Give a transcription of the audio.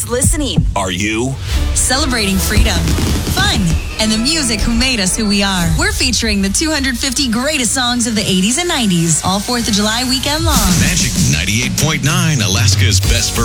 just listening. Are you? Celebrating freedom, fun, and the music who made us who we are. We're featuring the 250 greatest songs of the 80s and 90s, all 4th of July weekend long. Magic 98.9, Alaska's best